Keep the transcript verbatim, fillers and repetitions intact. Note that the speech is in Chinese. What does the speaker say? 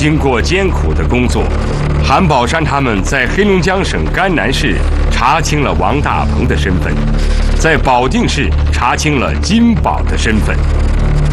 经过艰苦的工作，韩宝山他们在黑龙江省甘南市查清了王大鹏的身份，在保定市查清了金宝的身份。